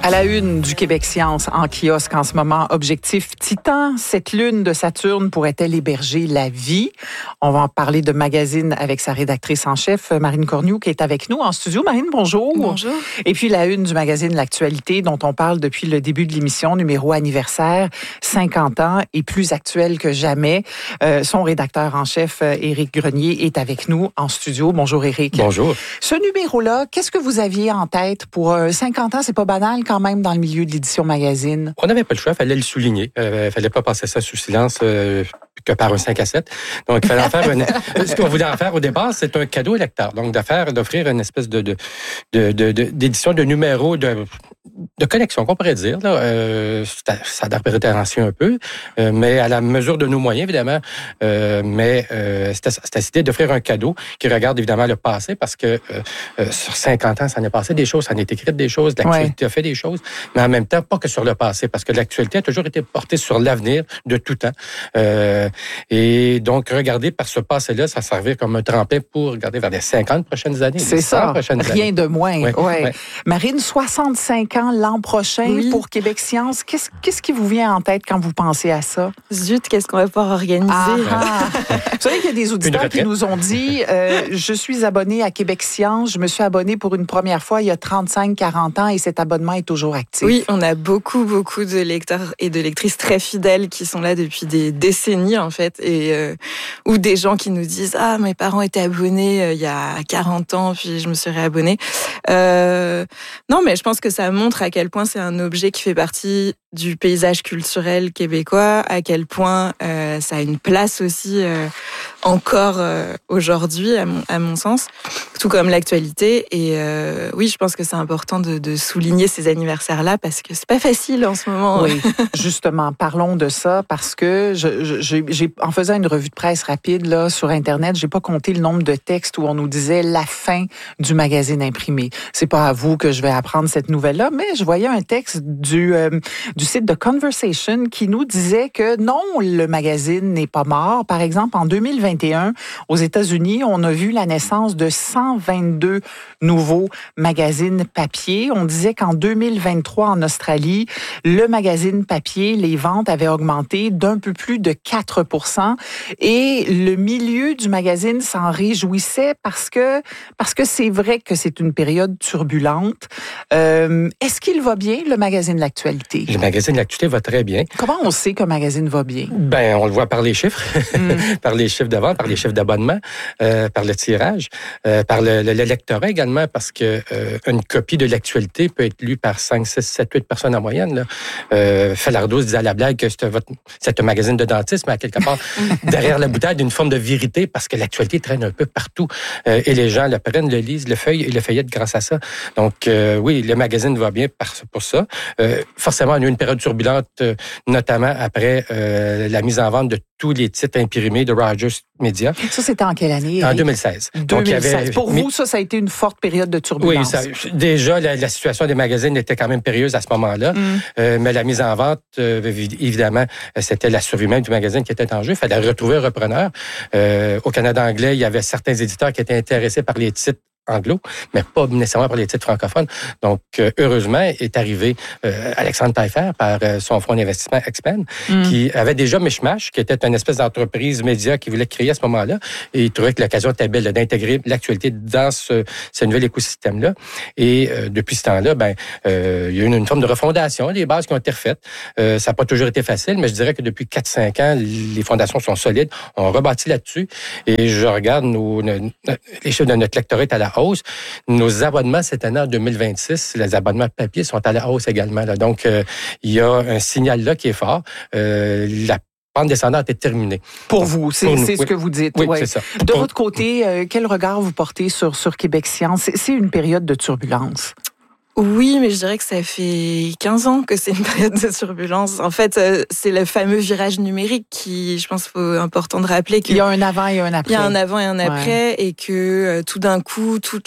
À la une du Québec Science en kiosque en ce moment, objectif Titan. Cette lune de Saturne pourrait-elle héberger la vie? On va en parler de magazine avec sa rédactrice en chef, Marine Cornu, qui est avec nous en studio. Marine, bonjour. Bonjour. Et puis la une du magazine L'Actualité, dont on parle depuis le début de l'émission, numéro anniversaire, 50 ans et plus actuel que jamais. Son rédacteur en chef, Éric Grenier, est avec nous en studio. Bonjour Éric. Bonjour. Ce numéro-là, qu'est-ce que vous aviez en tête pour 50 ans? C'est pas banal quand même dans le milieu de l'édition magazine. On n'avait pas le choix, il fallait le souligner. Il fallait pas passer ça sous silence que par un 5 à 7. Donc, il fallait en faire ce qu'on voulait en faire au départ, c'est un cadeau au lecteur. Donc, d'offrir une espèce d'édition de numéro de collection, qu'on pourrait dire. Là. Ça doit référencier un peu, mais à la mesure de nos moyens, évidemment. C'était l'idée d'offrir un cadeau qui regarde évidemment le passé, parce que sur 50 ans, ça en est passé des choses, ça en est écrit des choses, l'actualité a fait des choses, mais en même temps, pas que sur le passé, parce que l'actualité a toujours été portée sur l'avenir de tout temps. Et donc, regarder par ce passé-là, ça servir comme un tremplin pour regarder vers les 50 prochaines années. C'est ça, rien de moins. Ouais. Marine, 65 ans l'an prochain pour Québec Science. Qu'est-ce qui vous vient en tête quand vous pensez à ça? Zut, qu'est-ce qu'on va pouvoir organiser? Vous savez qu'il y a des auditeurs qui nous ont dit je suis abonné à Québec Science, je me suis abonné pour une première fois il y a 35-40 ans et cet abonnement est toujours actif. Oui, on a beaucoup de lecteurs et de lectrices très fidèles qui sont là depuis des décennies en fait, et ou des gens qui nous disent mes parents étaient abonnés il y a 40 ans puis je me suis réabonné. Non, mais je pense que ça montre à quel point c'est un objet qui fait partie du paysage culturel québécois, à quel point ça a une place aussi encore aujourd'hui, à mon sens, tout comme l'actualité. Et oui, je pense que c'est important de souligner ces anniversaires-là parce que c'est pas facile en ce moment. Oui, justement, parlons de ça parce que en faisant une revue de presse rapide là sur Internet, j'ai pas compté le nombre de textes où on nous disait la fin du magazine imprimé. C'est pas à vous que je vais apprendre cette nouvelle-là, mais je voyais un texte du site de Conversation qui nous disait que non, le magazine n'est pas mort. Par exemple, en 2021, aux États-Unis, on a vu la naissance de 122 nouveaux magazines papier. On disait qu'en 2023, en Australie, le magazine papier, les ventes avaient augmenté d'un peu plus de 4%. Et le milieu du magazine s'en réjouissait parce que c'est vrai que c'est une période turbulente. Est-ce qu'il va bien, le magazine L'Actualité? Le magazine L'Actualité va très bien. Comment on sait qu'un magazine va bien? On le voit par les chiffres, par les chiffres de vente, par les chiffres d'abonnement, par le tirage, par le lectorat également, parce que une copie de L'Actualité peut être lue par 5, 6, 7, 8 personnes en moyenne. Falardeau disait à la blague que c'est un magazine de dentiste, mais à quelque part, derrière la bouteille, d'une forme de vérité, parce que L'Actualité traîne un peu partout. Et les gens le prennent, le lisent, le feuillent et le feuillettent grâce à ça. Donc, oui, le magazine va bien pour ça. Forcément, on a eu une période turbulente, notamment après la mise en vente de tous les titres imprimés de Rogers Media. Ça, c'était en quelle année? En 2016. 2016. Donc, pour vous, ça a été une forte période de turbulence. Oui, déjà, la situation des magazines était quand même périlleuse à ce moment-là. Mais la mise en vente, évidemment, c'était la survie même du magazine qui était en jeu. Il fallait retrouver un repreneur. Au Canada anglais, il y avait certains éditeurs qui étaient intéressés par les titres anglo, mais pas nécessairement par les titres francophones. Donc, heureusement, est arrivé Alexandre Taillefer par son fonds d'investissement Expand, qui avait déjà Mishmash, qui était une espèce d'entreprise média qu'il voulait créer à ce moment-là, et il trouvait que l'occasion était belle d'intégrer l'actualité dans ce nouvel écosystème-là. Et depuis ce temps-là, il y a eu une forme de refondation, les bases qui ont été refaites. Ça n'a pas toujours été facile, mais je dirais que depuis 4-5 ans, les fondations sont solides. On rebâtit là-dessus. Et je regarde les chiffres de notre lectorat à la hausse. Nos abonnements cette année, en 2026, les abonnements papier sont à la hausse également. Là. Donc, il y a un signal là qui est fort. La pente descendante est terminée. Pour vous, c'est ce que vous dites. Oui, c'est ça. De votre côté, quel regard vous portez sur Québec Science? C'est une période de turbulence. Oui, mais je dirais que ça fait 15 ans que c'est une période de turbulence. En fait, c'est le fameux virage numérique qui, je pense, important de rappeler qu'il y a un avant et un après. Il y a un avant et un après, et que tout d'un coup, tous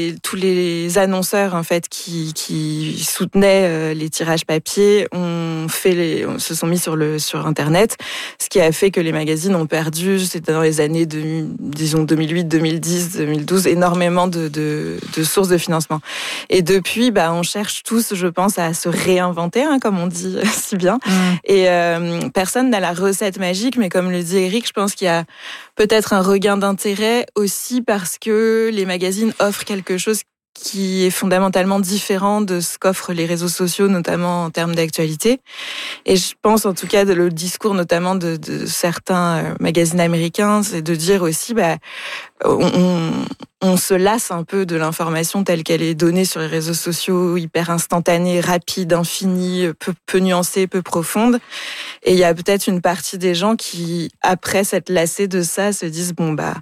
les annonceurs en fait qui soutenaient les tirages papier se sont mis sur Internet, ce qui a fait que les magazines ont perdu, c'était dans les années disons 2008, 2010, 2012, énormément de sources de financement. Et depuis, on cherche tous, je pense, à se réinventer, comme on dit si bien. Et personne n'a la recette magique, mais comme le dit Éric, je pense qu'il y a peut-être un regain d'intérêt aussi parce que les magazines offrent quelque chose qui est fondamentalement différent de ce qu'offrent les réseaux sociaux, notamment en termes d'actualité. Et je pense, en tout cas, le discours notamment de certains magazines américains, c'est de dire aussi, on se lasse un peu de l'information telle qu'elle est donnée sur les réseaux sociaux, hyper instantanée, rapide, infinie, peu nuancée, peu profonde. Et il y a peut-être une partie des gens qui, après s'être lassés de ça, se disent,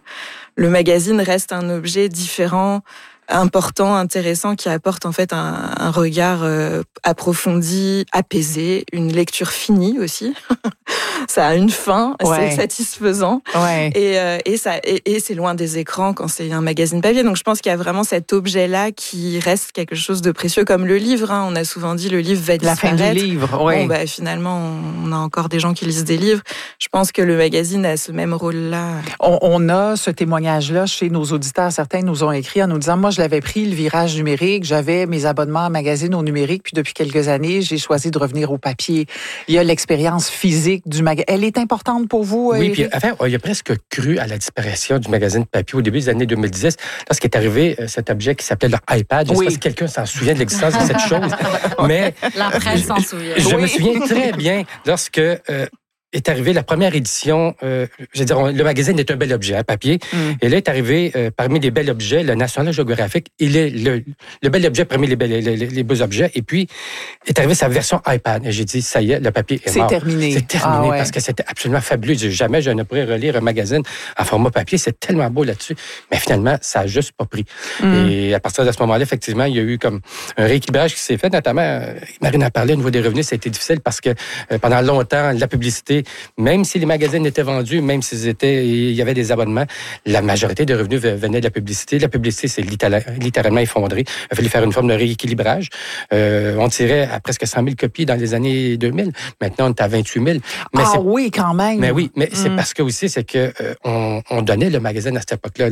le magazine reste un objet différent, important, intéressant, qui apporte en fait un regard approfondi, apaisé, une lecture finie aussi. Ça a une fin, c'est satisfaisant. Ouais. Et c'est loin des écrans quand c'est un magazine papier. Donc je pense qu'il y a vraiment cet objet-là qui reste quelque chose de précieux, comme le livre. On a souvent dit le livre va disparaître. La fin du livre, oui. Bon, finalement, on a encore des gens qui lisent des livres. Je pense que le magazine a ce même rôle-là. On a ce témoignage-là chez nos auditeurs. Certains nous ont écrit en nous disant, moi, je l'avais pris, le virage numérique. J'avais mes abonnements à magazine au numérique. Puis depuis quelques années, j'ai choisi de revenir au papier. Il y a l'expérience physique du magazine. Elle est importante pour vous, Oui, Éric? puis il a presque cru à la disparition du magazine papier au début des années 2010, lorsqu'est arrivé cet objet qui s'appelait le iPad. Je ne sais pas si quelqu'un s'en souvient de l'existence de cette chose. Mais la presse s'en souvient. Je me souviens très bien lorsque est arrivée la première édition. Le magazine est un bel objet, papier. Et là est arrivé, parmi les bels objets, le National Geographic. Il est le bel objet parmi les beaux objets. Et puis, est arrivée sa version iPad. Et j'ai dit, ça y est, le papier est mort. C'est terminé. C'est terminé parce que c'était absolument fabuleux. Jamais je ne pourrais relire un magazine en format papier. C'est tellement beau là-dessus. Mais finalement, ça n'a juste pas pris. Et à partir de ce moment-là, effectivement, il y a eu comme un rééquilibrage qui s'est fait. Notamment, Marine a parlé au niveau des revenus, ça a été difficile parce que pendant longtemps, la publicité, même si les magazines étaient vendus, même il y avait des abonnements, la majorité des revenus venaient de la publicité. La publicité s'est littéralement effondrée. Il a fallu faire une forme de rééquilibrage. On tirait à presque 100 000 copies dans les années 2000. Maintenant, on est à 28 000. Mais oui, quand même. Mais oui, mais c'est parce que aussi, c'est que on donnait le magazine à cette époque-là.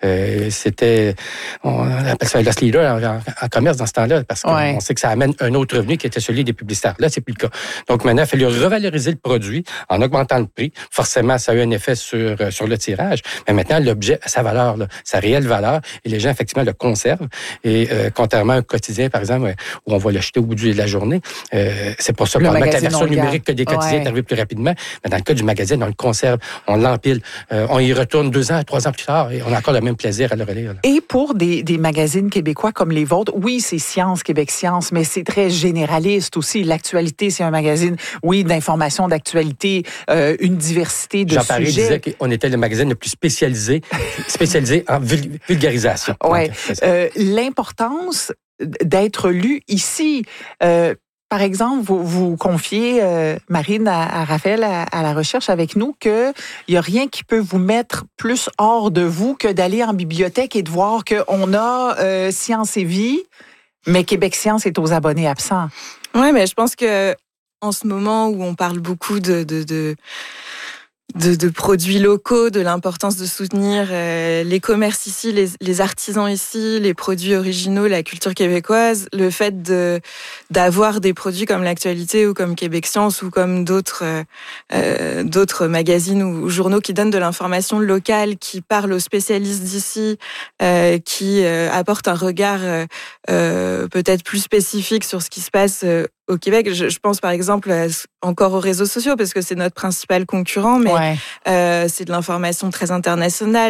On appelle ça un loss leader en commerce dans ce temps-là, parce qu'on sait que ça amène un autre revenu qui était celui des publicitaires. Là, c'est plus le cas. Donc maintenant, il a fallu revaloriser le produit en augmentant le prix. Forcément, ça a eu un effet sur le tirage. Mais maintenant, l'objet a sa valeur, sa réelle valeur, et les gens, effectivement, le conservent. Et contrairement à un quotidien, par exemple, où on va l'acheter au bout de la journée, c'est pour ça qu'on met la version numérique que des quotidiens est arrivée plus rapidement. Mais dans le cas du magazine, on le conserve, on l'empile, on y retourne 2 ans, 3 ans plus tard, et on a encore le même plaisir à le relire. Et pour des magazines québécois comme les vôtres, oui, c'est Science, Québec Science, mais c'est très généraliste aussi. L'actualité, c'est un magazine, oui, d'information, d'actualité, une diversité de sujets. Jean Paré disait qu'on était le magazine le plus spécialisé en vulgarisation. Oui. L'importance d'être lu ici. Par exemple, vous confiez, Marine, à Raphaël, à la recherche avec nous, qu'il n'y a rien qui peut vous mettre plus hors de vous que d'aller en bibliothèque et de voir qu'on a Science et Vie, mais Québec Science est aux abonnés absents. Oui, mais je pense que en ce moment où on parle beaucoup de produits locaux, de l'importance de soutenir les commerces ici, les artisans ici, les produits originaux, la culture québécoise, le fait d'avoir des produits comme l'Actualité ou comme Québec Science ou comme d'autres magazines ou journaux qui donnent de l'information locale, qui parlent aux spécialistes d'ici, qui apportent un regard peut-être plus spécifique sur ce qui se passe au Québec. Je pense par exemple encore aux réseaux sociaux parce que c'est notre principal concurrent, mais c'est de l'information très internationale.